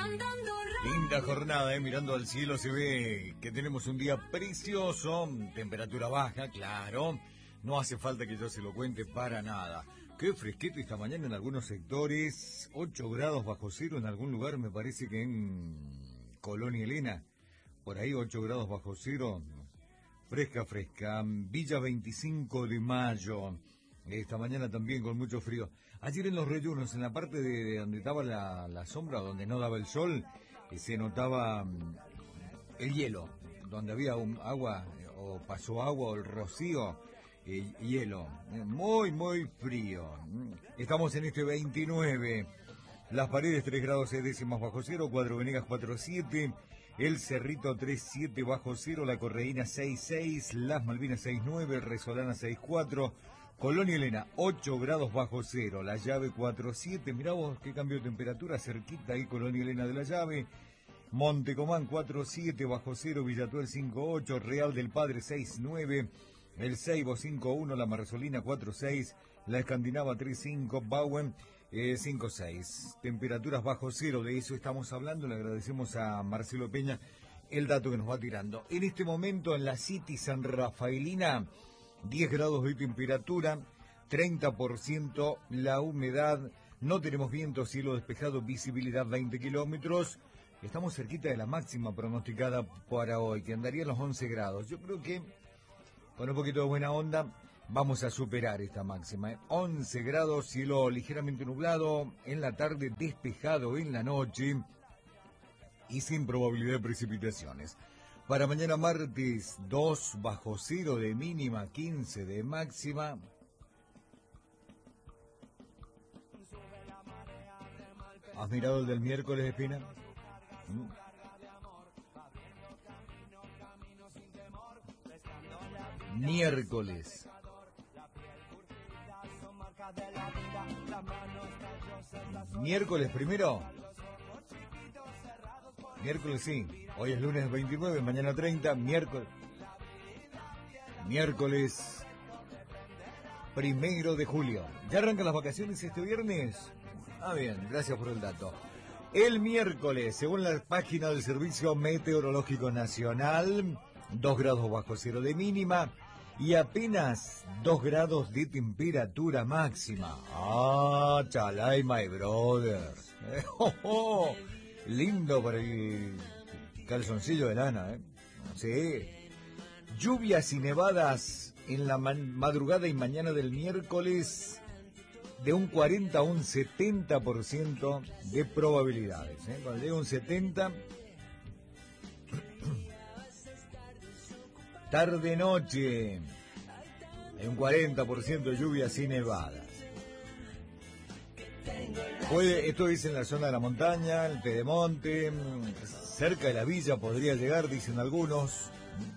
Linda jornada, mirando al cielo se ve que tenemos un día precioso, temperatura baja, claro, no hace falta que yo se lo cuente para nada. Qué fresquito esta mañana en algunos sectores, 8 grados bajo cero en algún lugar, me parece que en Colonia Elena, por ahí 8 grados bajo cero, fresca, Villa 25 de Mayo. Esta mañana también con mucho frío. Ayer en los Reyunos, en la parte de donde estaba la sombra, donde no daba el sol, se notaba el hielo. Donde había agua, o pasó agua, o el rocío, hielo. Muy frío. Estamos en este 29. Las Paredes 3 grados 6 décimas bajo cero, Cuatro Venegas 4,7, El Cerrito 3,7 bajo cero, La Correína 6,6, Las Malvinas 6,9, Resolana 6,4, Colonia Elena 8 grados bajo cero, La Llave 4,7, mirá vos qué cambio de temperatura, cerquita ahí Colonia Elena de La Llave, Montecomán 4,7 bajo cero, Villatuel 5,8, Real del Padre 6,9, El Ceibo 5,1, La Marsolina 4,6, La Escandinava 3,5, Bauen 5,6. Temperaturas bajo cero, de eso estamos hablando. Le agradecemos a Marcelo Peña el dato que nos va tirando. En este momento en la City San Rafaelina, 10 grados de temperatura, 30% la humedad, no tenemos viento, cielo despejado, visibilidad 20 kilómetros. Estamos cerquita de la máxima pronosticada para hoy, que andaría en los 11 grados. Yo creo que con un poquito de buena onda vamos a superar esta máxima. 11 grados, cielo ligeramente nublado, en la tarde despejado en la noche y sin probabilidad de precipitaciones. Para mañana martes, 2 bajo cero de mínima, 15 de máxima. ¿Has mirado el del miércoles, Espina? Miércoles. Miércoles primero. Miércoles sí. Hoy es lunes 29, mañana 30, miércoles 1 de julio. ¿Ya arrancan las vacaciones este viernes? Ah, bien, gracias por el dato. El miércoles, según la página del Servicio Meteorológico Nacional, 2 grados bajo cero de mínima y apenas 2 grados de temperatura máxima. Ah, chalay, my brothers. Lindo para el calzoncillo de lana, ¿eh? Sí. Lluvias y nevadas en la madrugada y mañana del miércoles de un 40 a un 70% de probabilidades, ¿eh? Cuando llega un 70, tarde-noche, hay un 40% de lluvias y nevadas. Esto es en la zona de la montaña, el Pedemonte, cerca de la villa podría llegar, dicen algunos.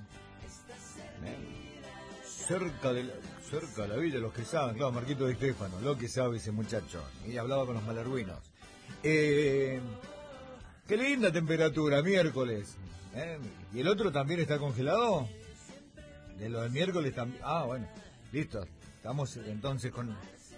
Cerca de la villa, los que saben, claro, Marquito de Estéfano, lo que sabe ese muchacho. Y hablaba con los malarruinos. Qué linda temperatura, miércoles. ¿Y el otro también está congelado? De lo del miércoles también. Ah, bueno, listo. Estamos entonces con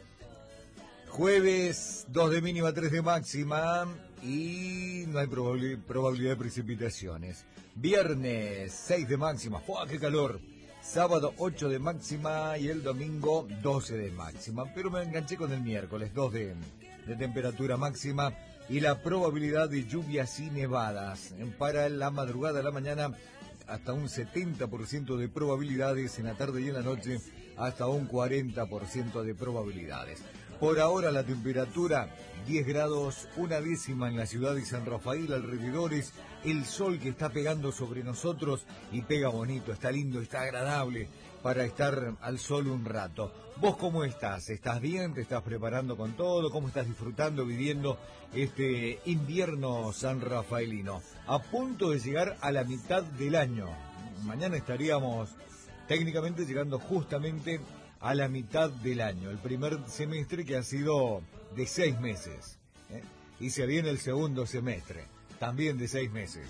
jueves 2 de mínima, 3 de máxima y no hay probabilidad de precipitaciones. Viernes 6 de máxima. ¡Fua, qué calor! Sábado 8 de máxima y el domingo 12 de máxima. Pero me enganché con el miércoles, 2 de temperatura máxima y la probabilidad de lluvias y nevadas. Para la madrugada de la mañana hasta un 70% de probabilidades, en la tarde y en la noche hasta un 40% de probabilidades. Por ahora la temperatura 10 grados, una décima en la ciudad de San Rafael, alrededores, el sol que está pegando sobre nosotros y pega bonito, está lindo, está agradable para estar al sol un rato. ¿Vos cómo estás? ¿Estás bien? ¿Te estás preparando con todo? ¿Cómo estás disfrutando, viviendo este invierno sanrafaelino? A punto de llegar a la mitad del año. Mañana estaríamos técnicamente llegando justamente a la mitad del año, el primer semestre que ha sido de 6 meses, y se viene el segundo semestre, también de 6 meses.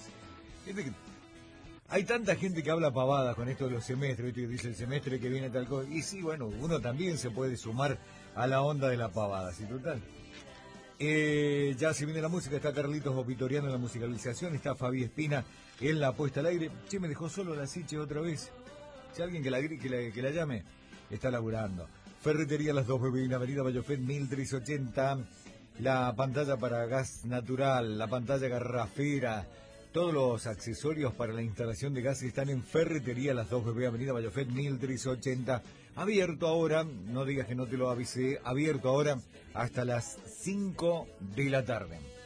Hay tanta gente que habla pavadas con esto de los semestres, que dice el semestre que viene tal cosa, y sí, bueno, uno también se puede sumar a la onda de la pavada, ¿sí? Total. Ya se viene la música, está Carlitos Vitoriano en la musicalización, está Fabi Espina en la puesta al aire. Che, me dejó solo la Siche otra vez. Si alguien que la llame, está laburando. Ferretería Las Dos Bebés en Avenida Bayofet 1380. La pantalla para gas natural, la pantalla garrafera, todos los accesorios para la instalación de gas están en Ferretería Las Dos Bebés, Avenida Bayofet 1380. Abierto ahora, no digas que no te lo avisé, abierto ahora hasta las 5 de la tarde.